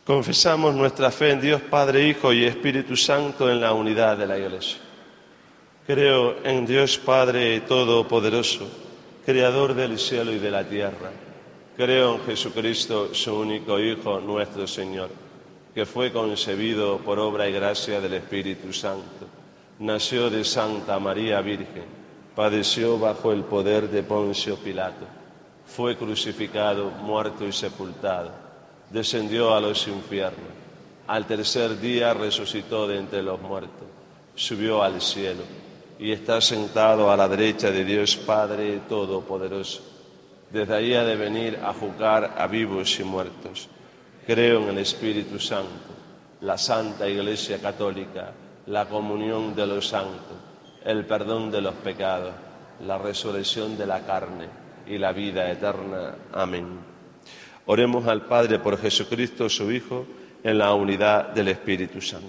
Confesamos nuestra fe en Dios Padre, Hijo y Espíritu Santo en la unidad de la Iglesia. Creo en Dios Padre Todopoderoso, Creador del cielo y de la tierra. Creo en Jesucristo, su único Hijo, nuestro Señor, que fue concebido por obra y gracia del Espíritu Santo. Nació de Santa María Virgen, padeció bajo el poder de Poncio Pilato, fue crucificado, muerto y sepultado. Descendió a los infiernos, al tercer día resucitó de entre los muertos, subió al cielo y está sentado a la derecha de Dios Padre Todopoderoso. Desde allí ha de venir a juzgar a vivos y muertos. Creo en el Espíritu Santo, la Santa Iglesia Católica, la comunión de los santos, el perdón de los pecados, la resurrección de la carne y la vida eterna. Amén. Oremos al Padre por Jesucristo, su Hijo, en la unidad del Espíritu Santo.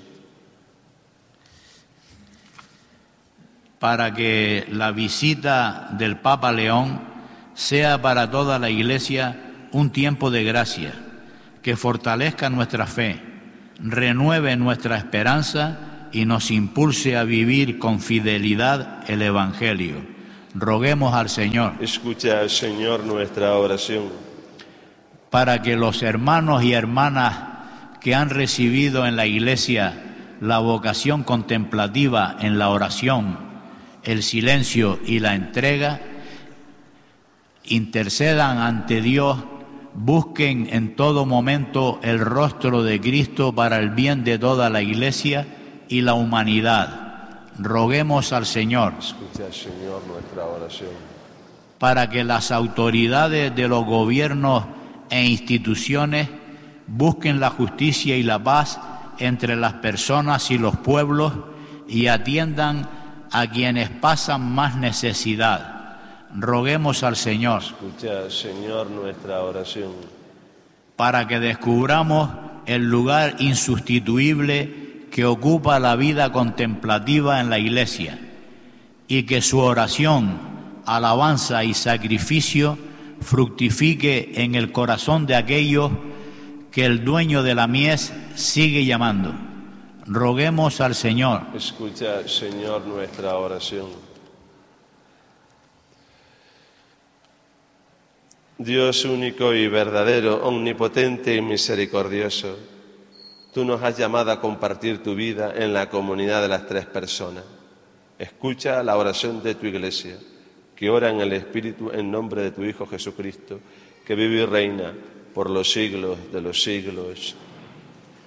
Para que la visita del Papa León sea para toda la Iglesia un tiempo de gracia, que fortalezca nuestra fe, renueve nuestra esperanza y nos impulse a vivir con fidelidad el Evangelio. Roguemos al Señor. Escucha, Señor, nuestra oración. Para que los hermanos y hermanas que han recibido en la Iglesia la vocación contemplativa en la oración, el silencio y la entrega, intercedan ante Dios, busquen en todo momento el rostro de Cristo para el bien de toda la Iglesia y la humanidad. Roguemos al Señor. Escucha, Señor, nuestra oración. Para que las autoridades de los gobiernos e instituciones busquen la justicia y la paz entre las personas y los pueblos y atiendan a quienes pasan más necesidad. Roguemos al Señor. Escucha, Señor, nuestra oración. Para que descubramos el lugar insustituible que ocupa la vida contemplativa en la Iglesia y que su oración, alabanza y sacrificio fructifique en el corazón de aquellos que el dueño de la mies sigue llamando. Roguemos al Señor. Escucha, Señor, nuestra oración. Dios único y verdadero, omnipotente y misericordioso, tú nos has llamado a compartir tu vida en la comunidad de las tres personas. Escucha la oración de tu Iglesia, que ora en el Espíritu en nombre de tu Hijo Jesucristo, que vive y reina por los siglos de los siglos.